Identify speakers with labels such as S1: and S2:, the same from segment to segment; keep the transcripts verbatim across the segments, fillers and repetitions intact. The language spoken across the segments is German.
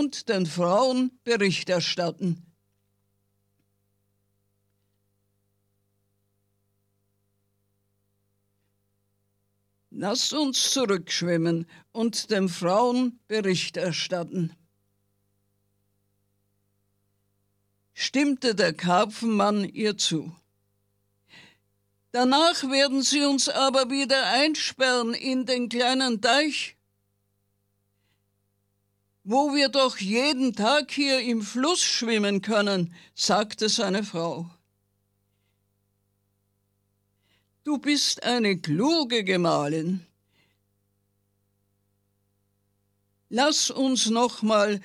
S1: und den Frauen Bericht erstatten. Lasst uns zurückschwimmen und den Frauen Bericht erstatten. Stimmte der Karpfenmann ihr zu. Danach werden sie uns aber wieder einsperren in den kleinen Teich, wo wir doch jeden Tag hier im Fluss schwimmen können, sagte seine Frau. Du bist eine kluge Gemahlin. Lass uns noch mal,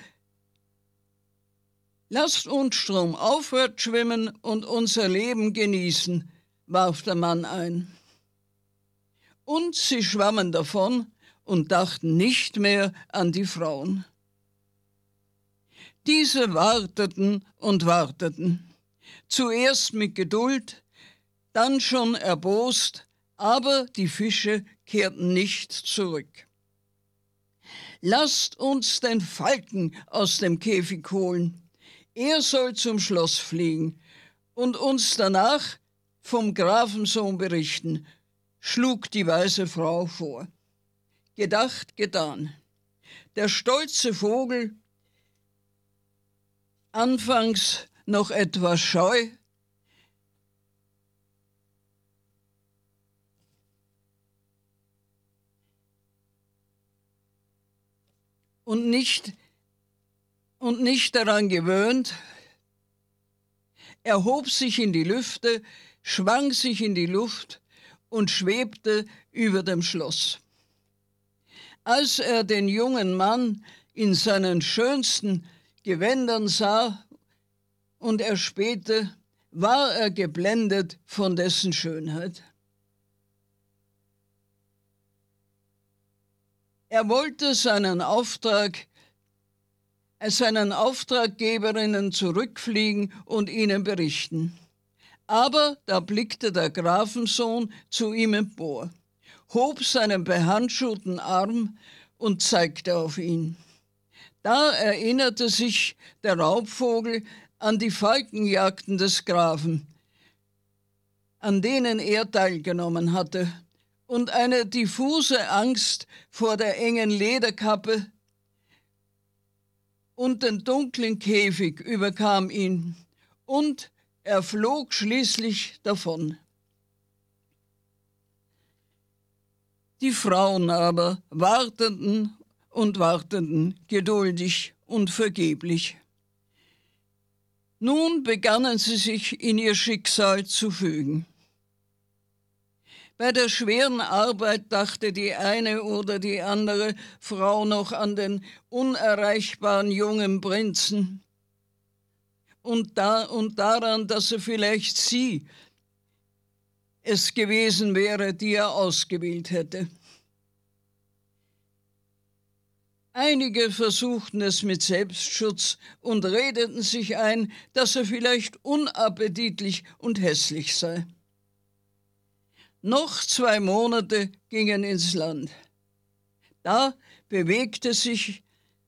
S1: lasst uns stromaufwärts schwimmen und unser Leben genießen, warf der Mann ein. Und sie schwammen davon und dachten nicht mehr an die Frauen. Diese warteten und warteten, zuerst mit Geduld, dann schon erbost, aber die Fische kehrten nicht zurück. Lasst uns den Falken aus dem Käfig holen. Er soll zum Schloss fliegen und uns danach vom Grafensohn berichten, schlug die weise Frau vor. Gedacht, getan. Der stolze Vogel, anfangs noch etwas scheu, und nicht, und nicht daran gewöhnt, erhob sich in die Lüfte, schwang sich in die Luft und schwebte über dem Schloss. Als er den jungen Mann in seinen schönsten Gewändern sah und erspähte, war er geblendet von dessen Schönheit. Er wollte seinen Auftrag, seinen Auftraggeberinnen zurückfliegen und ihnen berichten. Aber da blickte der Grafensohn zu ihm empor, hob seinen behandschuhten Arm und zeigte auf ihn. Da erinnerte sich der Raubvogel an die Falkenjagden des Grafen, an denen er teilgenommen hatte, und eine diffuse Angst vor der engen Lederkappe und den dunklen Käfig überkam ihn, und er flog schließlich davon. Die Frauen aber warteten und warteten, geduldig und vergeblich. Nun begannen sie sich in ihr Schicksal zu fügen. Bei der schweren Arbeit dachte die eine oder die andere Frau noch an den unerreichbaren jungen Prinzen und, da, und daran, dass er vielleicht sie es gewesen wäre, die er ausgewählt hätte. Einige versuchten es mit Selbstschutz und redeten sich ein, dass er vielleicht unappetitlich und hässlich sei. Noch zwei Monate gingen ins Land. Da bewegte sich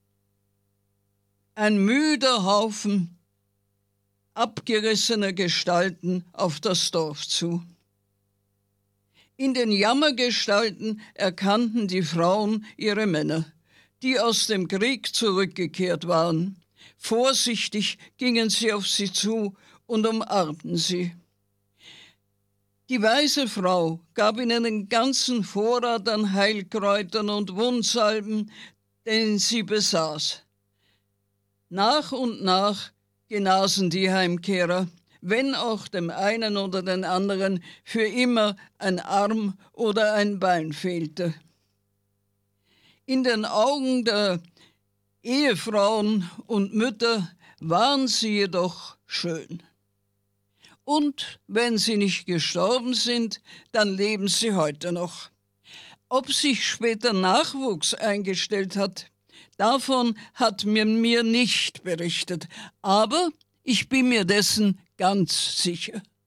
S1: ein müder Haufen abgerissener Gestalten auf das Dorf zu. In den Jammergestalten erkannten die Frauen ihre Männer, die aus dem Krieg zurückgekehrt waren. Vorsichtig gingen sie auf sie zu und umarmten sie. Die weise Frau gab ihnen den ganzen Vorrat an Heilkräutern und Wundsalben, den sie besaß. Nach und nach genasen die Heimkehrer, wenn auch dem einen oder den anderen für immer ein Arm oder ein Bein fehlte. In den Augen der Ehefrauen und Mütter waren sie jedoch schön. Und wenn sie nicht gestorben sind, dann leben sie heute noch. Ob sich später Nachwuchs eingestellt hat, davon hat man mir nicht berichtet, aber ich bin mir dessen ganz sicher.